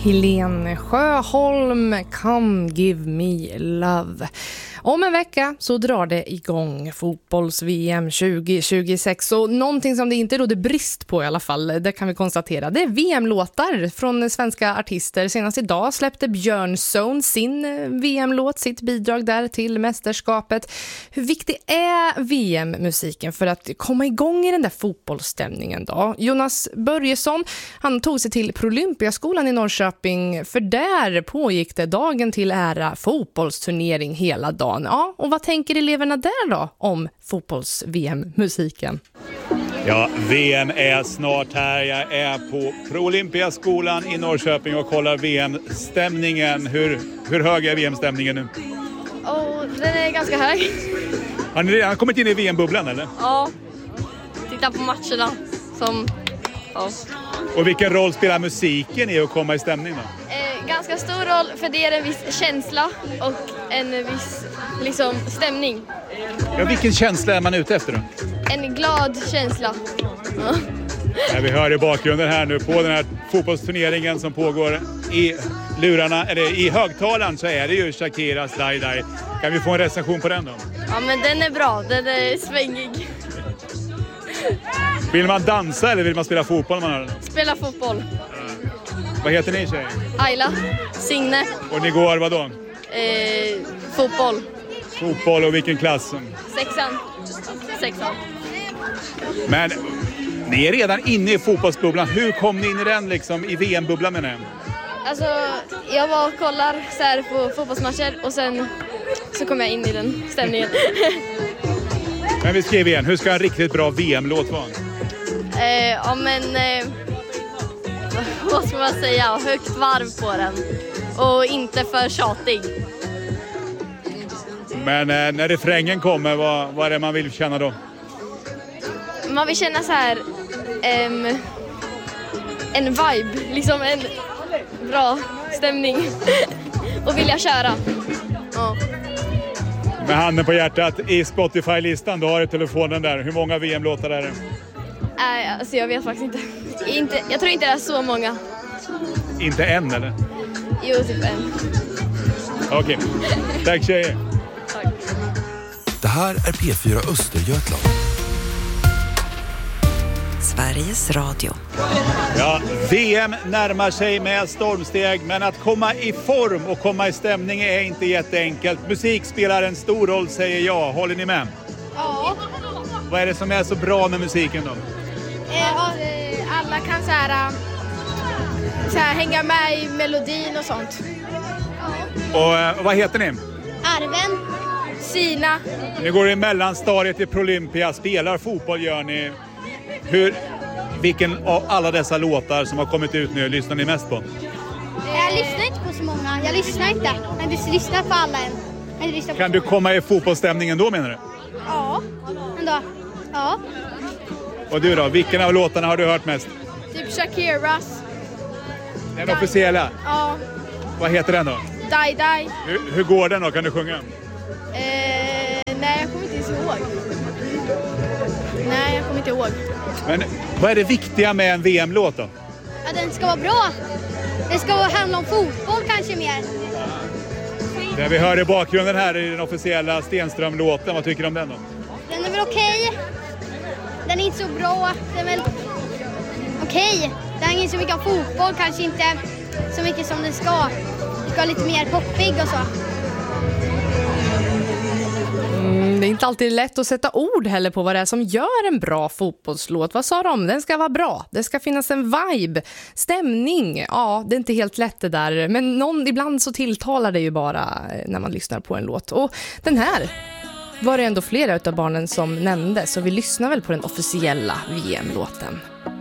Helene Sjöholm, Come Give Me Love. Om en vecka så drar det igång fotbolls-VM 2026 och någonting som det inte råder brist på i alla fall, det kan vi konstatera. Det är VM-låtar från svenska artister. Senast idag släppte Björnzone sin VM-låt, sitt bidrag där till mästerskapet. Hur viktig är VM-musiken för att komma igång i den där fotbollsstämningen då? Jonas Börjesson, han tog sig till Prolympiaskolan i Norrköping, för där pågick det dagen till ära fotbollsturnering hela dagen. Ja, och vad tänker eleverna där då om fotbolls-VM-musiken? Ja, VM är snart här. Jag är på Prolympiaskolan i Norrköping och kollar VM-stämningen. Hur hög är VM-stämningen nu? Den är ganska hög. Har ni redan kommit in i VM-bubblan eller? Ja, titta på matcherna. Och vilken roll spelar musiken i att komma i stämning då? Ganska stor roll, för det är en viss känsla och en viss stämning. Ja, vilken känsla är man ute efter då? En glad känsla. Ja. Ja, vi hör i bakgrunden här nu på den här fotbollsturneringen som pågår i lurarna, eller i högtalaren så är det ju Shakiras Die Die. Kan vi få en recension på den då? Ja, men den är bra, den är svängig. Vill man dansa eller vill man spela fotboll? Spela fotboll. Vad heter ni tjejer? Ayla, Signe. Och ni går vad då? Fotboll. Fotboll och vilken klass? Sexan. Men ni är redan inne i fotbollsbubblan. Hur kom ni in i den i VM-bubblan menar jag? Alltså, jag var och kollar så här på fotbollsmatcher och sen så kom jag in i den stämningen. Men vi skrev igen, hur ska en riktigt bra VM-låt vara? Vad ska man säga? Högt varv på den. Och inte för tjatig. Men när refrängen kommer, vad är det man vill känna då? Man vill känna så här en vibe, en bra stämning. Och vilja köra. Ja. Med handen på hjärtat, i Spotify-listan, då har du telefonen där. Hur många VM-låtar är det? Alltså jag vet faktiskt inte. Jag tror inte det är så många. Inte en eller? Jo, typ en. Okej. Tack tjejer. Tack. Det här är P4 Östergötland. Sveriges Radio. Ja, VM närmar sig med stormsteg, men att komma i form och komma i stämning är inte jätteenkelt. Musik spelar en stor roll, säger jag. Håller ni med? Ja. Vad är det som är så bra med musiken då? Alla kan så här hänga med i melodin och sånt. Och vad heter ni? Arven, Sina. Ni går i mellanstadiet i Prolympia, spelar fotboll gör ni. Vilken av alla dessa låtar som har kommit ut nu lyssnar ni mest på? Jag lyssnar inte på så många. Jag lyssnar inte. Men du lyssnar på alla än. Kan du komma i fotbollsstämningen då menar du? Ja, ändå. Ja. Och du då, vilken av låtarna har du hört mest? Typ Shakiras. Den officiella? Ja. Vad heter den då? Die Die. Hur går den då? Kan du sjunga? Nej, jag kommer inte ens ihåg. Nej, jag kommer inte ihåg. Men vad är det viktiga med en VM-låt då? Ja, den ska vara bra. Den ska handla om fotboll kanske mer. Det vi hör i bakgrunden här i den officiella Stenström-låten, vad tycker du om den då? Den är väl okej. Den är inte så bra. Den är väl okej. Den är inte så mycket om fotboll, kanske inte så mycket som den ska. Det ska vara lite mer poppig och så. Det är inte alltid lätt att sätta ord heller på vad det är som gör en bra fotbollslåt. Vad sa de? Den ska vara bra. Det ska finnas en vibe, stämning. Ja, det är inte helt lätt det där. Men ibland så tilltalar det ju bara när man lyssnar på en låt. Och den här var det ändå flera av barnen som nämnde. Så vi lyssnar väl på den officiella VM-låten.